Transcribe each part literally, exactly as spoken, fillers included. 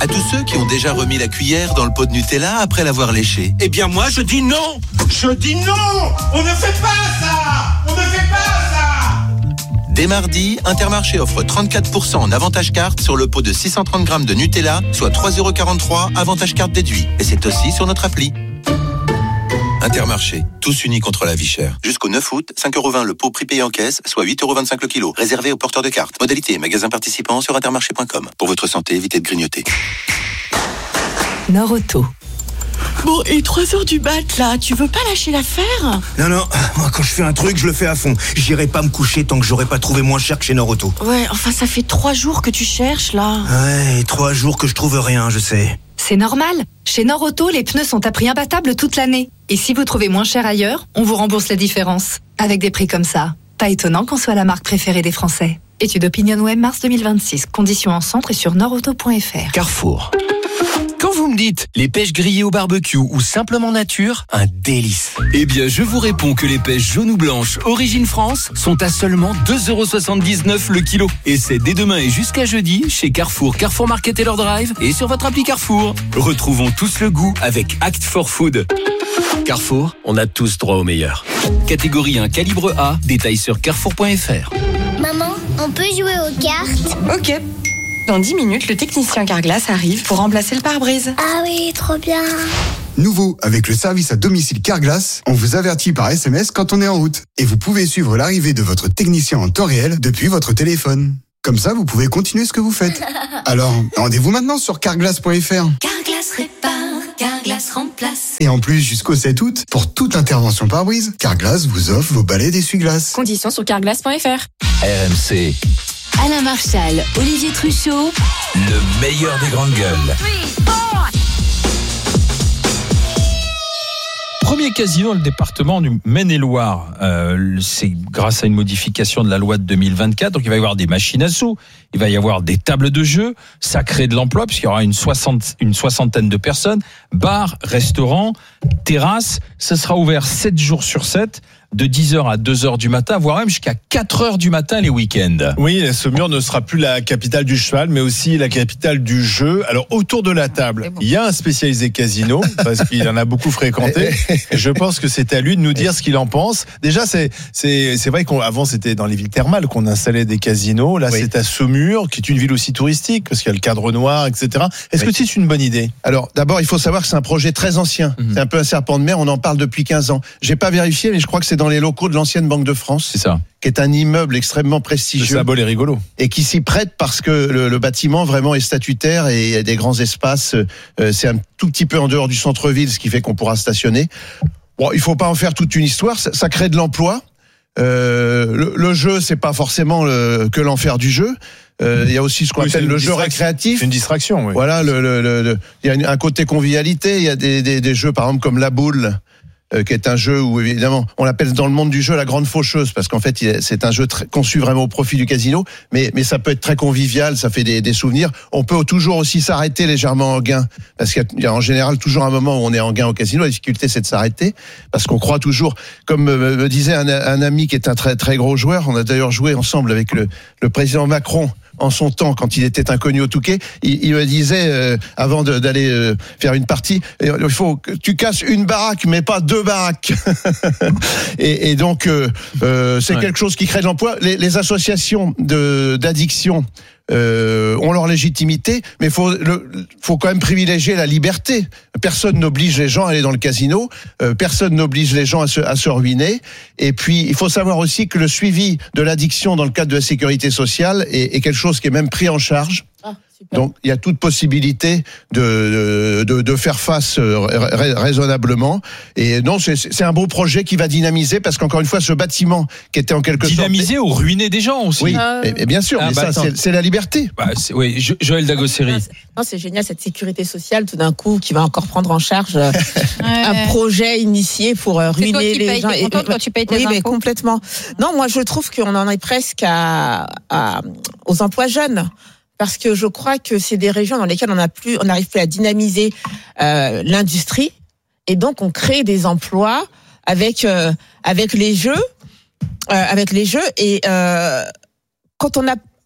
À tous ceux qui ont déjà remis la cuillère dans le pot de Nutella après l'avoir léché. Eh bien moi je dis non. Je dis non. On ne fait pas ça. On ne fait pas ça. Dès mardi, Intermarché offre trente-quatre pour cent en avantage carte sur le pot de six cent trente grammes de Nutella, soit trois euros quarante-trois, avantage carte déduit. Et c'est aussi sur notre appli. Intermarché, tous unis contre la vie chère. Jusqu'au neuf août, cinq euros vingt le pot prix payé en caisse, soit huit euros vingt-cinq le kilo. Réservé aux porteurs de cartes. Modalité et magasins participants sur intermarché point com. Pour votre santé, évitez de grignoter. Nord-Auto. Bon, et trois heures du mat, là, tu veux pas lâcher l'affaire ? Non, non, moi quand je fais un truc, je le fais à fond. J'irai pas me coucher tant que j'aurai pas trouvé moins cher que chez Nord-Auto. Ouais, enfin, ça fait trois jours que tu cherches, là. Ouais, et trois jours que je trouve rien, je sais. C'est normal. Chez Nord-Auto, les pneus sont à prix imbattable toute l'année. Et si vous trouvez moins cher ailleurs, on vous rembourse la différence. Avec des prix comme ça, pas étonnant qu'on soit la marque préférée des Français. Étude OpinionWay mars deux mille vingt-six. Conditions en centre et sur nordauto point f r. Carrefour. Quand vous me dites les pêches grillées au barbecue ou simplement nature, un délice. Eh bien, je vous réponds que les pêches jaunes ou blanches Origine France sont à seulement deux euros soixante-dix-neuf le kilo. Et c'est dès demain et jusqu'à jeudi chez Carrefour, Carrefour Market et leur drive et sur votre appli Carrefour. Retrouvons tous le goût avec Act for Food. Carrefour, on a tous droit au meilleur. Catégorie un calibre A, détail sur carrefour point f r. Maman, on peut jouer aux cartes ? Ok. Dans dix minutes, le technicien Carglass arrive pour remplacer le pare-brise. Ah oui, trop bien. Nouveau, avec le service à domicile Carglass, on vous avertit par S M S quand on est en route. Et vous pouvez suivre l'arrivée de votre technicien en temps réel depuis votre téléphone. Comme ça, vous pouvez continuer ce que vous faites. Alors, rendez-vous maintenant sur carglass point f r. Carglass répare, Carglass remplace. Et en plus, jusqu'au sept août, pour toute intervention pare-brise, Carglass vous offre vos balais d'essuie-glace. Conditions sur carglass point f r. R M C. Alain Marchal, Olivier Truchot, Le meilleur des grandes gueules. Premier casino dans le département du Maine-et-Loire. Euh, c'est grâce à une modification de la loi de deux mille vingt-quatre. Donc il va y avoir des machines à sous, il va y avoir des tables de jeu, ça crée de l'emploi puisqu'il y aura une, soixante, une soixantaine de personnes. Bar, restaurant, terrasse, ça sera ouvert sept jours sur sept. De dix heures à deux heures du matin, voire même jusqu'à quatre heures du matin les week-ends. Oui, Saumur ne sera plus la capitale du cheval, mais aussi la capitale du jeu. Alors, autour de la table, bon. Il y a un spécialisé casino, parce qu'il en a beaucoup fréquenté. Et je pense que c'est à lui de nous dire ce qu'il en pense. Déjà, c'est, c'est, c'est vrai qu'avant, c'était dans les villes thermales qu'on installait des casinos. Là, oui. C'est à Saumur, qui est une ville aussi touristique, parce qu'il y a le Cadre Noir, et cetera. Est-ce oui. que c'est une bonne idée ? Alors, d'abord, il faut savoir que c'est un projet très ancien. Mmh. C'est un peu un serpent de mer, on en parle depuis quinze ans. J'ai pas vérifié, mais je crois que c'est dans les locaux de l'ancienne Banque de France. C'est ça. Qui est un immeuble extrêmement prestigieux. Le symbole est rigolo. Et qui s'y prête parce que le, le bâtiment vraiment est statutaire et il y a des grands espaces. Euh, c'est un tout petit peu en dehors du centre-ville, ce qui fait qu'on pourra stationner. Bon, il faut pas en faire toute une histoire. Ça, ça crée de l'emploi. Euh, le, le jeu, c'est pas forcément le, que l'enfer du jeu. Euh, il y a aussi ce qu'on oui, appelle le jeu récréatif. C'est une distraction, oui. Voilà, le, le, le, le, il y a un côté convivialité. Il y a des, des, des jeux, par exemple, comme la boule. Euh, qui est un jeu où évidemment on l'appelle dans le monde du jeu la grande faucheuse parce qu'en fait est, c'est un jeu très, conçu vraiment au profit du casino, mais mais ça peut être très convivial, ça fait des, des souvenirs. On peut toujours aussi s'arrêter légèrement en gain parce qu'il y a en général toujours un moment où on est en gain au casino. La difficulté c'est de s'arrêter parce qu'on croit toujours, comme me, me disait un, un ami qui est un très très gros joueur. On a d'ailleurs joué ensemble avec le, le président Macron. En son temps, quand il était inconnu au Touquet, il, il me disait, euh, avant de, d'aller euh, faire une partie, il faut que tu casses une baraque, mais pas deux baraques. et, et donc, euh, euh, c'est ouais. quelque chose qui crée de l'emploi. Les, les associations de, d'addiction euh, ont leur légitimité, mais il faut, faut quand même privilégier la liberté. Personne n'oblige les gens à aller dans le casino, euh, personne n'oblige les gens à se, à se ruiner. Et puis, il faut savoir aussi que le suivi de l'addiction dans le cadre de la sécurité sociale est, est quelque chose qui est même pris en charge. Ah, donc, il y a toute possibilité de, de, de faire face ra- raisonnablement. Et non, c'est, c'est un beau projet qui va dynamiser parce qu'encore une fois, ce bâtiment qui était en quelque dynamiser sorte... Dynamiser ou ruiner des gens aussi. Oui, euh... et, et bien sûr, ah, mais bah, ça, c'est, c'est la liberté. Bah, c'est, oui, jo- Joël Dagosseri. Non, c'est, non, c'est génial, cette sécurité sociale, tout d'un coup, qui va encore prendre en charge euh, un projet initié pour euh, ruiner les gens. T'es contente quand tu payes tes oui, impôts. Mais complètement. Non, moi, je trouve qu'on en est presque à, à, aux emplois jeunes. Parce que je crois que c'est des régions dans lesquelles on n'a plus, on n'arrive plus à dynamiser euh, l'industrie, et donc on crée des emplois avec euh, avec les jeux, euh, avec les jeux. Et euh, quand on a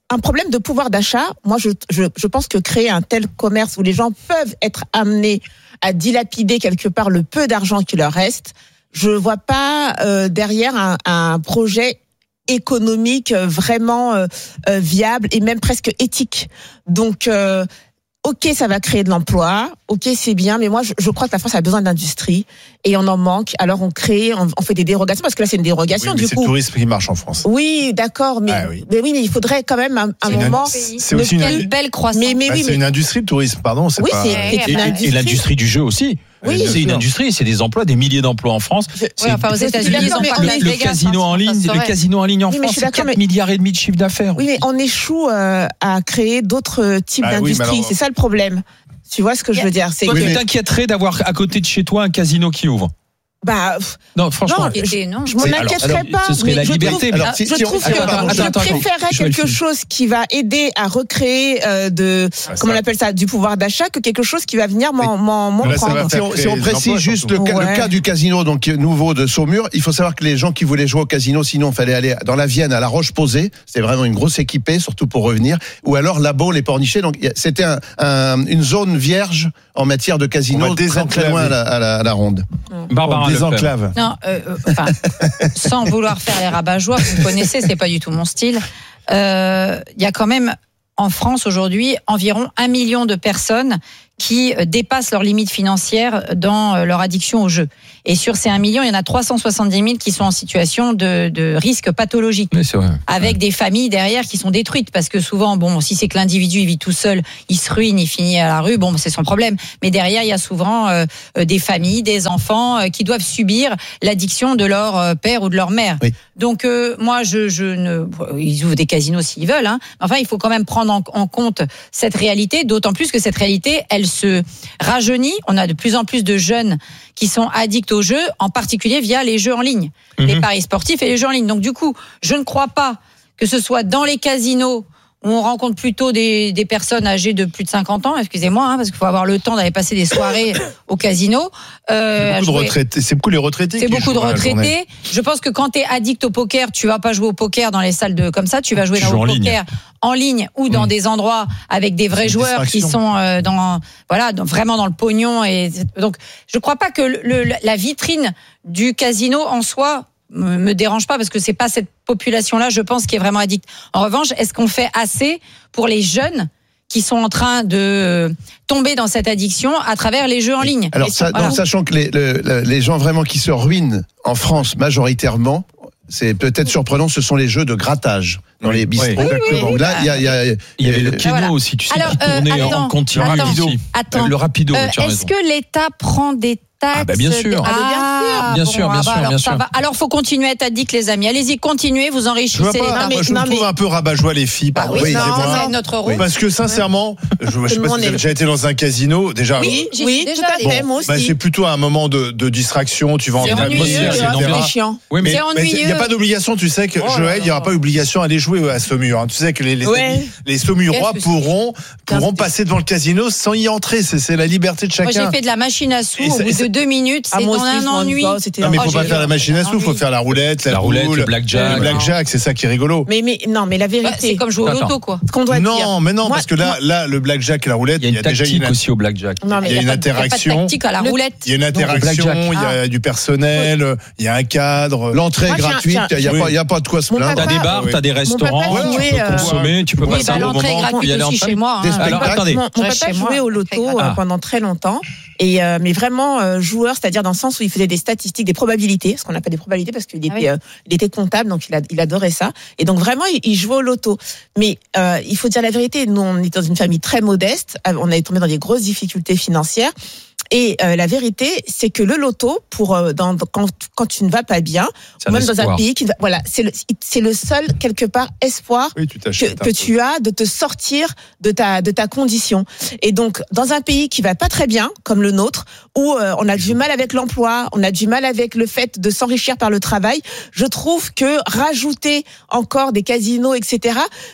un problème de pouvoir d'achat. Moi, je, je, je pense que créer un tel commerce où les gens peuvent être amenés à dilapider quelque part le peu d'argent qui leur reste, je vois pas euh, derrière un, un projet économique vraiment euh, euh, viable et même presque éthique. Donc, euh, ok, ça va créer de l'emploi, ok, c'est bien, mais moi, je, je crois que la France a besoin d'industrie et on en manque. Alors, on crée, on, on fait des dérogations, parce que là, c'est une dérogation, oui, mais du c'est coup. C'est le tourisme qui marche en France. Oui, d'accord, mais, ah, oui. mais oui, mais il faudrait quand même un, un c'est moment. Une, c'est aussi quelle une belle croissance. Mais, mais, bah, oui, c'est mais... une industrie, le tourisme, pardon. C'est oui, pas... c'est, et, c'est une industrie. Et l'industrie du jeu aussi. Oui, c'est une industrie, c'est des emplois, des milliers d'emplois en France. Je, c'est, oui, enfin, aux États-Unis, ils ont pas le, le casino en ligne, le casino en ligne en oui, France, c'est quatre mais... milliards et demi de chiffre d'affaires. Oui, mais on échoue euh, à créer d'autres types ah, d'industries. Oui, alors... C'est ça le problème. Tu vois ce que je veux dire, c'est Toi, que... tu t'inquiéterais d'avoir à côté de chez toi un casino qui ouvre? Bah, non, franchement, non, je, non. je m'en inquiéterais alors, pas. Ce serait la je liberté. Trouve, alors, je si, trouve si on, que attends, je attends, préférerais je quelque chose qui va aider à recréer euh, de, ah, comment on appelle ça, du pouvoir d'achat, que quelque chose qui va venir m'en, m'en, m'en là, prendre. Si on, si on précise juste le, ouais. le cas du casino donc nouveau de Saumur, il faut savoir que les gens qui voulaient jouer au casino, sinon il fallait aller dans la Vienne à la Roche-Posay, c'était vraiment une grosse équipée, surtout pour revenir, ou alors La Baule, les Pornichets. Donc c'était un, un, une zone vierge en matière de casino, très, très loin à la, à la, à la ronde. Barbara désenclave. Non, euh, enfin, sans vouloir faire les rabat-joie, vous me connaissez, c'est pas du tout mon style. Il euh, y a quand même en France aujourd'hui environ un million de personnes qui dépassent leurs limites financières dans leur addiction au jeu. Et sur ces un million, il y en a trois cent soixante-dix mille qui sont en situation de, de risque pathologique. Mais c'est vrai. Avec ouais. des familles derrière qui sont détruites. Parce que souvent, bon, si c'est que l'individu il vit tout seul, il se ruine, il finit à la rue, bon, c'est son problème. Mais derrière, il y a souvent euh, des familles, des enfants euh, qui doivent subir l'addiction de leur euh, père ou de leur mère. Oui. Donc, euh, moi, je, je ne... Ils ouvrent des casinos s'ils veulent, hein. Enfin, il faut quand même prendre en, en compte cette réalité, d'autant plus que cette réalité, elle se rajeunit. On a de plus en plus de jeunes qui sont addicts aux jeux, en particulier via les jeux en ligne, mmh. les paris sportifs et les jeux en ligne. Donc du coup, je ne crois pas que ce soit dans les casinos où on rencontre plutôt des, des personnes âgées de plus de cinquante ans, excusez-moi, hein, parce qu'il faut avoir le temps d'aller passer des soirées au casino. Euh, c'est, beaucoup de retraités, c'est beaucoup les retraités. C'est beaucoup de retraités. Je pense que quand tu es addict au poker, tu vas pas jouer au poker dans les salles de comme ça, tu vas jouer dans le poker ligne. en ligne ou dans mmh. des endroits avec des vrais c'est joueurs qui sont euh, dans voilà, dans, vraiment dans le pognon. Et donc, je crois pas que le, le, la vitrine du casino en soi me dérange pas parce que c'est pas cette population-là, je pense, qui est vraiment addict. En revanche, est-ce qu'on fait assez pour les jeunes qui sont en train de tomber dans cette addiction à travers les jeux en ligne? Alors, ça, voilà. donc, sachant que les, le, les gens vraiment qui se ruinent en France majoritairement, c'est peut-être surprenant, ce sont les jeux de grattage dans les bistrots. Oui, oui, oui, oui. Là, il y a, il y a, il y avait le Keno voilà. aussi, tu sais, Alors, qui tournait euh, attends, en continu. Attends, rapido. attends. Le rapido, euh, tu as Est-ce raison. que l'État prend des taxes? Ah bah bien sûr. Ah, bien bon, sûr, bien ah bah sûr, alors, bien ça sûr. Va. Alors, faut continuer à être addict, les amis. Allez-y, continuez, vous enrichissez je vois pas, les moi, mais, je non, trouve mais... un peu rabat-joie les filles. Bah oui, oui, non, c'est notre rôle. Parce que sincèrement, je, je sais pas si vous avez déjà été dans un casino. Déjà, oui, bon, oui, déjà tout à fait, bon, moi aussi. Bah, c'est plutôt un moment de, de distraction. Tu vas en atmosphère, c'est chiant. Oui, mais il n'y a ennuyeux. pas d'obligation. Tu sais que oh Joël, il n'y aura pas d'obligation à aller jouer à Saumur. Hein. Tu sais que les les, ouais. les Saumurois pourront pourront passer devant le casino sans y entrer. C'est, c'est la liberté de chacun. Moi, j'ai fait de la machine à sous. Au bout de deux minutes, c'est un ennui. Non, mais il faut pas faire la machine à sous, il faut faire la roulette, la roulette, le blackjack. Le blackjack, c'est ça qui est rigolo. Mais, mais, non, mais la vérité. Bah, c'est comme jouer au loto, quoi. Ce qu'on doit non, dire. mais non, moi, parce que là, moi, là, le blackjack et la roulette, il y a, il y a déjà une tactique aussi au blackjack. Non, mais il y a, il y a une interaction. Il y a pas de tactique à la roulette. Il y a une interaction, il y a du personnel, il y a un cadre. L'entrée est gratuite, il n'y a, oui. a pas de quoi se plaindre. T'as des bars, t'as des restaurants, tu peux consommer, tu peux passer un bon moment. L'entrée est gratuite aussi chez moi. Alors, attendez. Mon papa jouait au loto pendant très longtemps. Et euh, mais vraiment euh, joueur, c'est-à-dire dans le sens où il faisait des statistiques, des probabilités, ce qu'on appelle des probabilités parce qu'il était, ah oui. euh, il était comptable, donc il, a, il adorait ça. Et donc vraiment, il, il jouait au loto. Mais euh, il faut dire la vérité, nous on est dans une famille très modeste, on est tombé dans des grosses difficultés financières. Et euh, la vérité, c'est que le loto, pour euh, dans, quand, quand tu ne vas pas bien, ou même espoir. Dans un pays qui, voilà, c'est le, c'est le seul quelque part espoir oui, tu que, que tu as de te sortir de ta de ta condition. Et donc, dans un pays qui va pas très bien, comme le nôtre, où euh, on a du mal avec l'emploi, on a du mal avec le fait de s'enrichir par le travail, je trouve que rajouter encore des casinos, et cetera, bah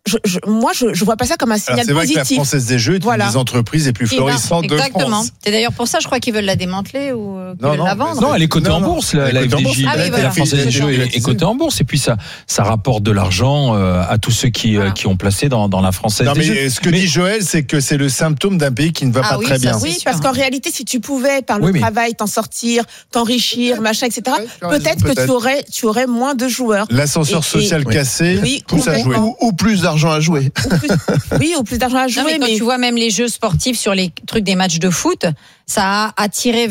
je, je, moi, je, je vois pas ça comme un signal Alors, c'est vrai positif. que la Française des Jeux est Voilà. une des entreprises les plus Eh ben, florissantes de exactement. France. C'est d'ailleurs pour ça, je crois qu'ils veulent la démanteler ou euh, qu'ils Non, veulent non, la mais vendre. Non, elle est cotée Non, en non. bourse, la, Elle la est cotée en F D bourse. J. Ah oui, la voilà. Française des C'est Jeux ça. est, est cotée en bourse. Et puis ça, ça rapporte de l'argent euh, à tous ceux qui, Voilà. euh, qui ont placé dans, dans la Française Non, des mais Jeux. ce que Mais- dit Joël, c'est que c'est le symptôme d'un pays qui ne va Ah pas oui, très ça, bien. c'est Oui, sûr. parce qu'en réalité, si tu pouvais, par le Oui, mais- travail, t'en sortir, t'enrichir, machin, et cetera, Ouais, tu as raison, peut-être que peut-être. tu aurais, tu aurais moins de joueurs. L'ascenseur Et- et- social Oui. cassé Oui, pousse à jouer. Ou, ou plus d'argent à jouer. Ou plus- oui, ou plus d'argent à jouer, Non, mais quand mais tu vois même les jeux sportifs sur les trucs des matchs de foot, ça a attiré